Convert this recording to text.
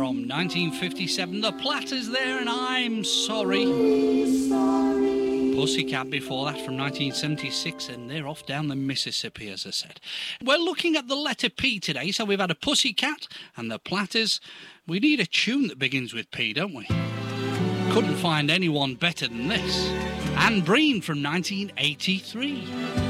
from 1957. The Platters there, and I'm Sorry. Pussycat before that from 1976, and they're off down the Mississippi, as I said. We're looking at the letter P today, so we've had a Pussycat and the Platters. We need a tune that begins with P, don't we? Couldn't find anyone better than this. Anne Breen from 1983.